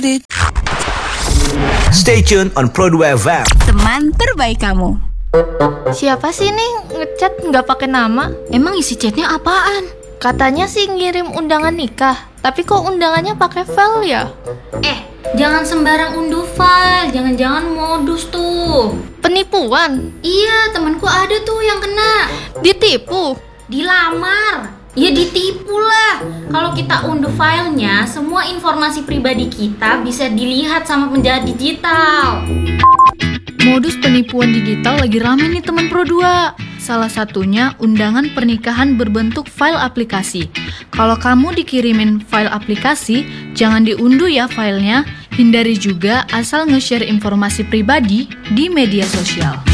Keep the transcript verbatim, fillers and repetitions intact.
Stay tuned on Pro dua F M. Teman terbaik kamu. Siapa sih nih ngechat nggak pakai nama? Emang isi chatnya apaan? Katanya sih ngirim undangan nikah, tapi kok undangannya pakai file ya? Eh, jangan sembarang unduh file, jangan-jangan modus tuh. Penipuan? Iya, temanku ada tuh yang kena. Ditipu? Dilamar. Ya ditipu lah. Kalau kita unduh filenya, semua informasi pribadi kita bisa dilihat sama penjahat digital. Modus penipuan digital lagi rame nih teman Pro dua. Salah satunya undangan pernikahan berbentuk file aplikasi. Kalau kamu dikirimin file aplikasi, jangan diunduh ya filenya. Hindari juga asal nge-share informasi pribadi di media sosial.